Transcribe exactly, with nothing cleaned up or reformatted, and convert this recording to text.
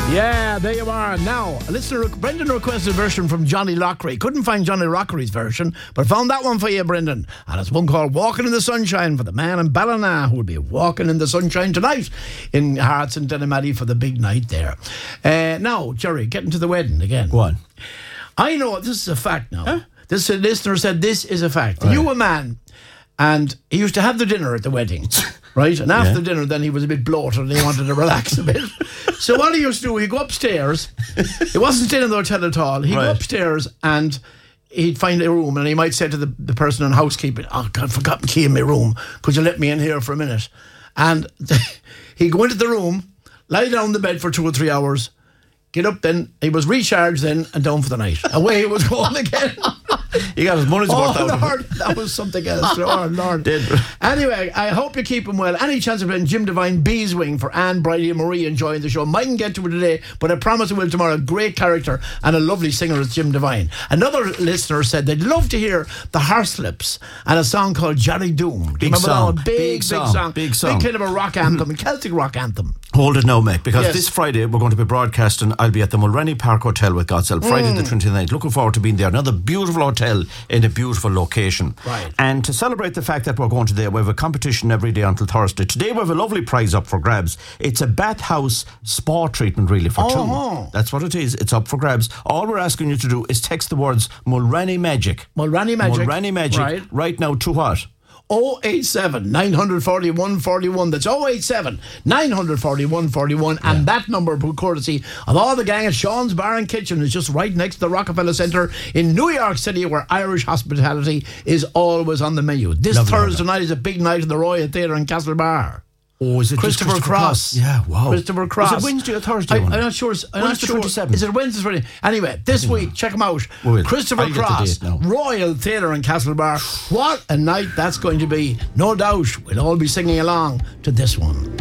Yeah, there you are. Now, a listener, Brendan requested a version from Johnny Lockery. Couldn't find Johnny Lockery's version, but found that one for you, Brendan. And it's one called Walking in the Sunshine for the man in Ballina who will be walking in the sunshine tonight in Hearts and Denimadi for the big night there. Uh, now, Jerry, getting to the wedding again. Go on. I know, this is a fact now. Huh? This uh, listener said this is a fact. Right. You were a man, and he used to have the dinner at the wedding. Right? And after Yeah. dinner, then he was a bit bloated and he wanted to relax a bit. So what he used to do, he'd go upstairs. He wasn't staying in the hotel at all. He'd Right. go upstairs and he'd find a room and he might say to the, the person in housekeeping, oh, God, I've forgotten the key in my room. Could you let me in here for a minute? And he'd go into the room, lie down in the bed for two or three hours, get up then, he was recharged then and down for the night. Away he was going again. He got his money's worth Oh, out of Lord, it. that was something else. Oh, Lord. Did. Anyway, I hope you keep him well. Any chance of playing Jim Devine Bees Wing for Anne, Bridie and Marie enjoying the show? Mightn't get to it today, but I promise I will tomorrow. Great character and a lovely singer is Jim Devine. Another listener said they'd love to hear the Harslips and a song called Jerry Doom. Do you Big remember song. that one? Big, Big big song. song. Big song. Big kind of a rock anthem, a Celtic rock anthem. Hold it now, Mick, because Yes. this Friday we're going to be broadcasting. I'll be at the Mulrenny Park Hotel with God's help, Friday Mm. the twenty-ninth. Looking forward to being there. Another beautiful hotel in a beautiful location. Right. And to celebrate the fact that we're going today, we have a competition every day until Thursday. Today we have a lovely prize up for grabs. It's a bathhouse spa treatment, really, for Oh. two. That's what it is. It's up for grabs. All we're asking you to do is text the words Mulrenny Magic. Mulrenny Magic. Mulrenny Magic. Right. Right now to what? oh eight seven, nine four one, four one. That's oh eight seven, nine four one, four one. And that number, courtesy of all the gang at Sean's Bar and Kitchen, is just right next to the Rockefeller Centre in New York City, where Irish hospitality is always on the menu. This Lovely, Thursday lovely. night is a big night in the Royal Theatre in Castlebar. Oh, is it just Christopher, Cross. Yeah, wow. Christopher Cross. Is it Wednesday or Thursday? I, one? I'm not sure. I'm When not is the sure. twenty-seventh? Is it Wednesday? Friday? Anyway, this week, check them out. We will. Christopher I'll get the Cross, date now. Royal Theatre in Castlebar. What a night that's going to be. No doubt we'll all be singing along to this one.